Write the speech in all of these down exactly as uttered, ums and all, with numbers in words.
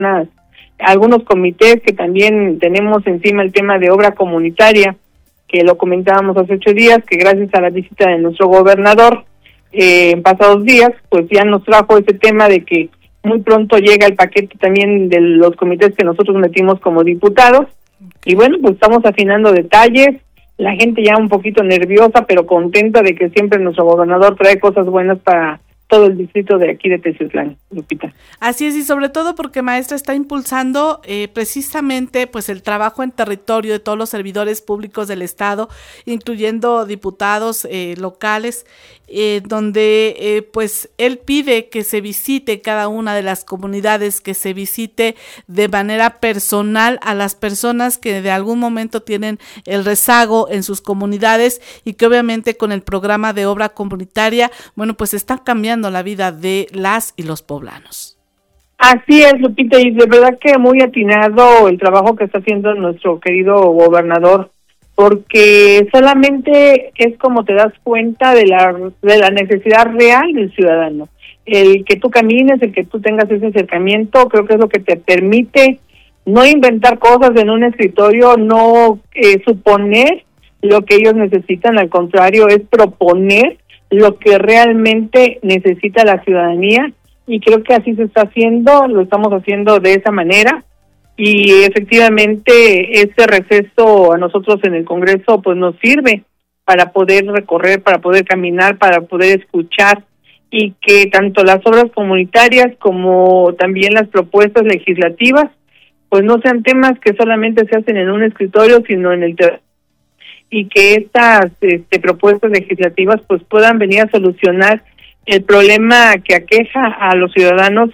algunos comités que también tenemos encima el tema de obra comunitaria, que lo comentábamos hace ocho días, que gracias a la visita de nuestro gobernador eh, en pasados días, pues ya nos trajo ese tema de que muy pronto llega el paquete también de los comités que nosotros metimos como diputados, y bueno, pues estamos afinando detalles, la gente ya un poquito nerviosa, pero contenta de que siempre nuestro gobernador trae cosas buenas para todo el distrito de aquí de Teciutlán, Lupita. Así es, y sobre todo porque, maestra, está impulsando eh, precisamente pues el trabajo en territorio de todos los servidores públicos del estado, incluyendo diputados eh, locales, eh, donde eh, pues él pide que se visite cada una de las comunidades, que se visite de manera personal a las personas que de algún momento tienen el rezago en sus comunidades, y que obviamente con el programa de obra comunitaria, bueno, pues están cambiando la vida de las y los poblanos. Así es, Lupita, y de verdad que muy atinado el trabajo que está haciendo nuestro querido gobernador, porque solamente es como te das cuenta de la de la necesidad real del ciudadano. El que tú camines, el que tú tengas ese acercamiento, creo que es lo que te permite no inventar cosas en un escritorio, no eh, suponer lo que ellos necesitan, al contrario, es proponer lo que realmente necesita la ciudadanía, y creo que así se está haciendo, lo estamos haciendo de esa manera, y efectivamente este receso a nosotros en el Congreso pues nos sirve para poder recorrer, para poder caminar, para poder escuchar, y que tanto las obras comunitarias como también las propuestas legislativas pues no sean temas que solamente se hacen en un escritorio, sino en el terreno, y que estas este, propuestas legislativas pues puedan venir a solucionar el problema que aqueja a los ciudadanos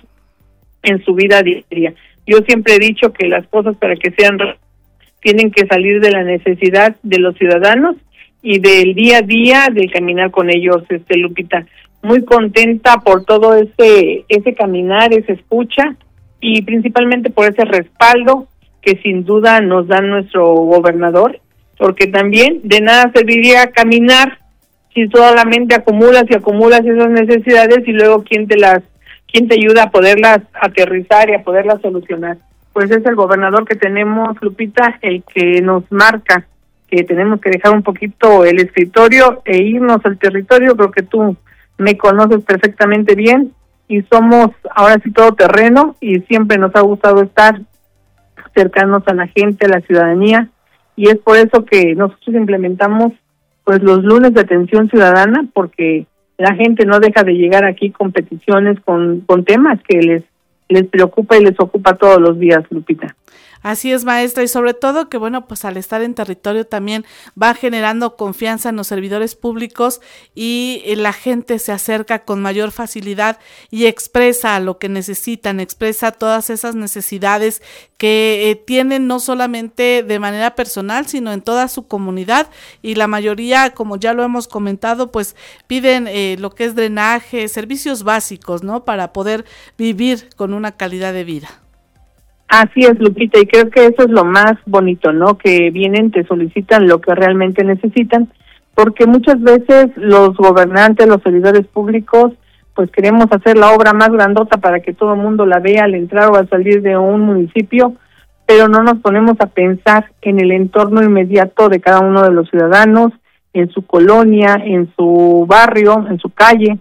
en su vida diaria. Yo siempre he dicho que las cosas, para que sean tienen que salir de la necesidad de los ciudadanos y del día a día del caminar con ellos, este Lupita. Muy contenta por todo ese ese caminar, esa escucha, y principalmente por ese respaldo que sin duda nos da nuestro gobernador, porque también de nada serviría caminar si solamente acumulas y acumulas esas necesidades, y luego quién te las quién te ayuda a poderlas aterrizar y a poderlas solucionar. Pues es el gobernador que tenemos, Lupita, el que nos marca que tenemos que dejar un poquito el escritorio e irnos al territorio. Creo que tú me conoces perfectamente bien y somos ahora sí todo terreno, y siempre nos ha gustado estar cercanos a la gente, a la ciudadanía, y es por eso que nosotros implementamos pues los lunes de atención ciudadana, porque la gente no deja de llegar aquí con peticiones, con, con temas que les, les preocupa y les ocupa todos los días, Lupita. Así es, maestra, y sobre todo que, bueno, pues al estar en territorio también va generando confianza en los servidores públicos, y la gente se acerca con mayor facilidad y expresa lo que necesitan, expresa todas esas necesidades que eh, tienen, no solamente de manera personal, sino en toda su comunidad, y la mayoría, como ya lo hemos comentado, pues piden eh, lo que es drenaje, servicios básicos, ¿no?, para poder vivir con una calidad de vida. Así es, Lupita, y creo que eso es lo más bonito, ¿no?, que vienen, te solicitan lo que realmente necesitan, porque muchas veces los gobernantes, los servidores públicos, pues queremos hacer la obra más grandota para que todo el mundo la vea al entrar o al salir de un municipio, pero no nos ponemos a pensar en el entorno inmediato de cada uno de los ciudadanos, en su colonia, en su barrio, en su calle,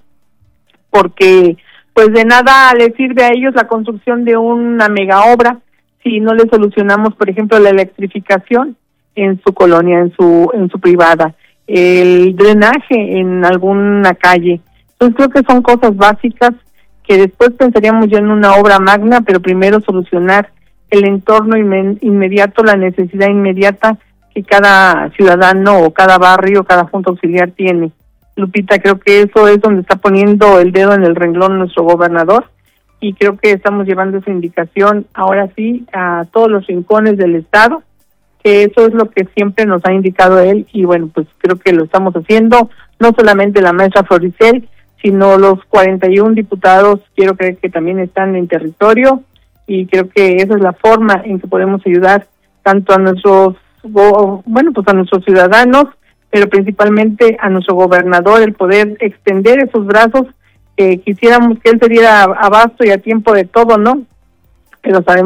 porque pues de nada les sirve a ellos la construcción de una mega obra si no les solucionamos, por ejemplo, la electrificación en su colonia, en su en su privada, el drenaje en alguna calle. Entonces creo que son cosas básicas que después pensaríamos ya en una obra magna, pero primero solucionar el entorno inme- inmediato, la necesidad inmediata que cada ciudadano o cada barrio, cada junta auxiliar tiene. Lupita, creo que eso es donde está poniendo el dedo en el renglón nuestro gobernador, y creo que estamos llevando esa indicación ahora sí a todos los rincones del estado, que eso es lo que siempre nos ha indicado él, y bueno, pues creo que lo estamos haciendo, no solamente la maestra Floricel, sino los cuarenta y uno diputados, quiero creer que también están en territorio, y creo que esa es la forma en que podemos ayudar tanto a nuestros, bueno, pues a nuestros ciudadanos, pero principalmente a nuestro gobernador, el poder extender esos brazos, que quisiéramos que él se diera abasto y a tiempo de todo, ¿no? pero sabemos